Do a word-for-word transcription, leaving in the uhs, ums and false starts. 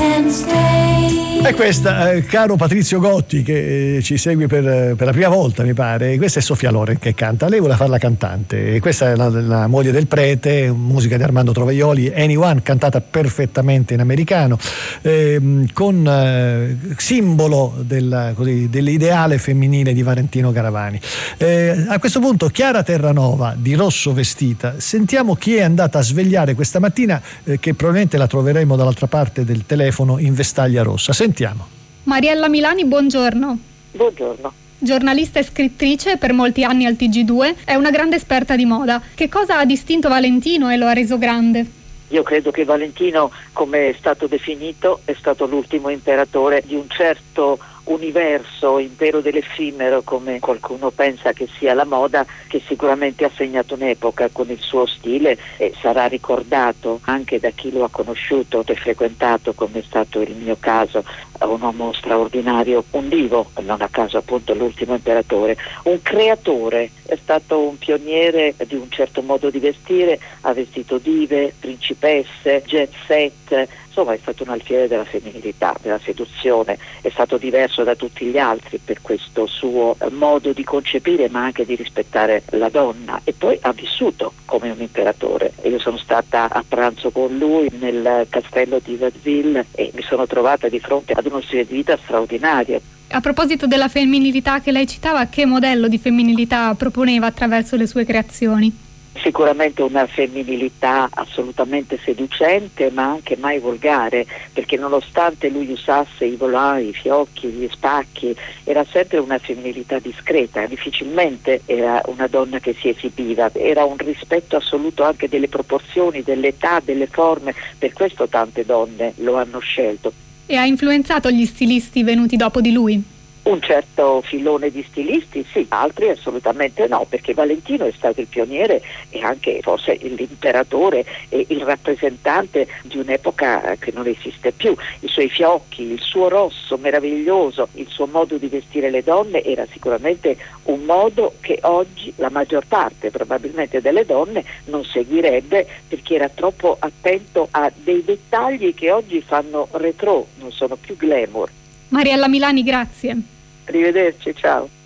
E questa, eh, caro Patrizio Gotti, che eh, ci segue per, per la prima volta, mi pare, questa è Sofia Loren che canta, lei vuole farla cantante, e questa è la, la moglie del prete, musica di Armando Trovaioli, Anyone, cantata perfettamente in americano, eh, con eh, simbolo del, così, dell'ideale femminile di Valentino Garavani. Eh, a questo punto Chiara Terranova, di rosso vestita, sentiamo chi è andata a svegliare questa mattina, eh, che probabilmente la troveremo dall'altra parte del telefono in vestaglia rossa. Sentiamo. Mariella Milani, buongiorno. Buongiorno. Giornalista e scrittrice per molti anni al T G due, è una grande esperta di moda. Che cosa ha distinto Valentino e lo ha reso grande? Io credo che Valentino, come è stato definito, è stato l'ultimo imperatore di un certo universo impero dell'effimero, come qualcuno pensa che sia la moda, che sicuramente ha segnato un'epoca con il suo stile e sarà ricordato anche da chi lo ha conosciuto e frequentato, come è stato il mio caso, un uomo straordinario, un divo, non a caso appunto l'ultimo imperatore, un creatore, è stato un pioniere di un certo modo di vestire, ha vestito dive, principesse, jet set, insomma è stato un alfiere della femminilità, della seduzione, è stato diverso da tutti gli altri per questo suo modo di concepire ma anche di rispettare la donna, e poi ha vissuto come un imperatore. Io sono stata a pranzo con lui nel castello di Vaudeville e mi sono trovata di fronte ad uno stile di vita straordinario. A proposito della femminilità che lei citava, che modello di femminilità proponeva attraverso le sue creazioni? Sicuramente una femminilità assolutamente seducente ma anche mai volgare, perché nonostante lui usasse i volai, i fiocchi, gli spacchi, era sempre una femminilità discreta, difficilmente era una donna che si esibiva, era un rispetto assoluto anche delle proporzioni, dell'età, delle forme, per questo tante donne lo hanno scelto. E ha influenzato gli stilisti venuti dopo di lui? Un certo filone di stilisti sì, altri assolutamente no, perché Valentino è stato il pioniere e anche forse l'imperatore e il rappresentante di un'epoca che non esiste più. I suoi fiocchi, il suo rosso meraviglioso, il suo modo di vestire le donne era sicuramente un modo che oggi la maggior parte probabilmente delle donne non seguirebbe, perché era troppo attento a dei dettagli che oggi fanno retro, non sono più glamour. Mariella Milani, grazie. Arrivederci, ciao.